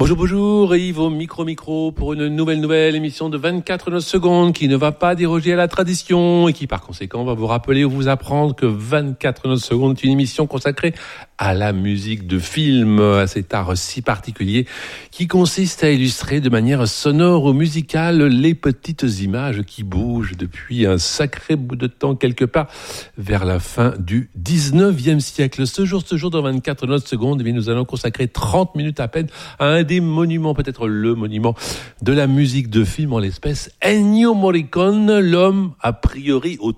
Bonjour, bonjour, Yves au micro pour une nouvelle émission de 24 secondes qui ne va pas déroger à la tradition et qui par conséquent va vous rappeler ou vous apprendre que 24 secondes est une émission consacrée à la musique de film, à cet art si particulier qui consiste à illustrer de manière sonore ou musicale les petites images qui bougent depuis un sacré bout de temps quelque part vers la fin du 19e siècle. Ce jour de 24 secondes, nous allons consacrer 30 minutes à peine à un des monuments, peut-être le monument de la musique de film en l'espèce, Ennio Morricone, l'homme a priori aux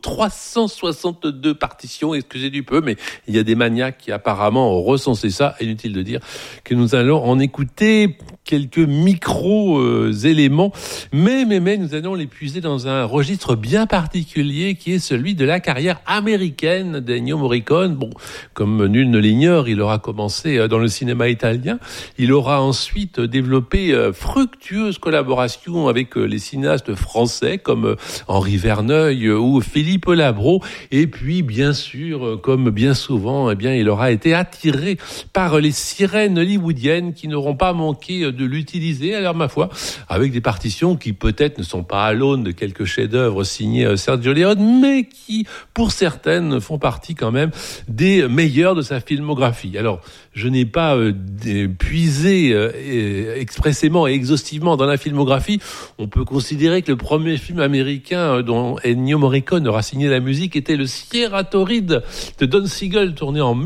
362 partitions, excusez du peu, mais il y a des maniaques qui apparemment ont recensé ça. Inutile de dire que nous allons en écouter quelques micro-éléments, mais nous allons les puiser dans un registre bien particulier qui est celui de la carrière américaine d'Ennio Morricone. Bon, comme nul ne l'ignore, il aura commencé dans le cinéma italien, il aura ensuite développé fructueuse collaboration avec les cinéastes français comme Henri Verneuil ou Philippe Labro, et puis bien sûr, comme bien souvent, il aura été attiré par les sirènes hollywoodiennes qui n'auront pas manqué de l'utiliser, alors ma foi, avec des partitions qui peut-être ne sont pas à l'aune de quelques chefs-d'œuvre signés Sergio Leone, mais qui, pour certaines, font partie quand même des meilleurs de sa filmographie. Alors, je n'ai pas puisé expressément et exhaustivement dans la filmographie. On peut considérer que le premier film américain dont Ennio Morricone aura signé la musique était le Sierra Torride de Don Siegel, tourné en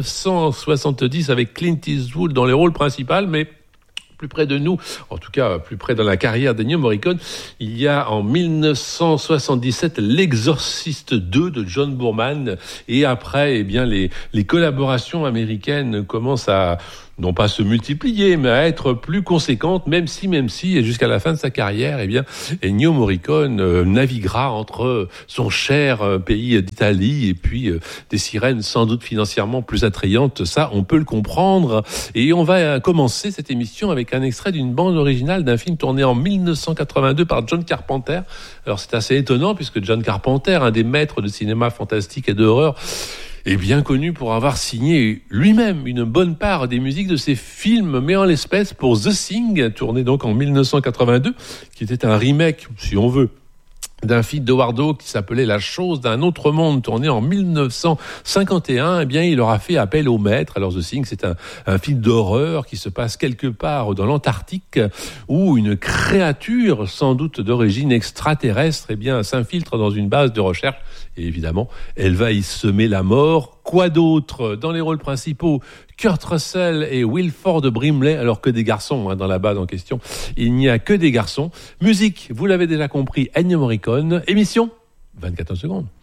1970 avec Clint Eastwood dans les rôles principaux, mais plus près de nous, en tout cas plus près dans la carrière d'Ennio Morricone, il y a en 1977 L'Exorciste 2 de John Boorman, et après, les collaborations américaines commencent à non pas se multiplier, mais à être plus conséquentes, même si, et jusqu'à la fin de sa carrière, Ennio Morricone naviguera entre son cher pays d'Italie et puis des sirènes sans doute financièrement plus attrayantes. Ça, on peut le comprendre. Et on va commencer cette émission avec un extrait d'une bande originale d'un film tourné en 1982 par John Carpenter. Alors, c'est assez étonnant puisque John Carpenter, un des maîtres de cinéma fantastique et d'horreur, est bien connu pour avoir signé lui-même une bonne part des musiques de ses films, mais en l'espèce pour The Thing, tourné donc en 1982, qui était un remake, si on veut, d'un film d'Howard Hawks qui s'appelait La chose d'un autre monde, tourné en 1951, il aura fait appel au maître. Alors The Thing, c'est un film d'horreur qui se passe quelque part dans l'Antarctique, où une créature, sans doute d'origine extraterrestre, s'infiltre dans une base de recherche, et évidemment, elle va y semer la mort. Quoi d'autre? Dans les rôles principaux, Kurt Russell et Wilford Brimley, alors que des garçons dans la bande en question. Il n'y a que des garçons. Musique, vous l'avez déjà compris, Ennio Morricone. Émission, 24 secondes.